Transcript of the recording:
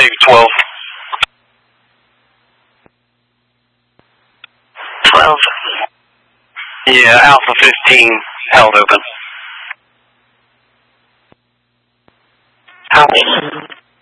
Navy 12. 12. Yeah, Alpha 15 held open. Copy.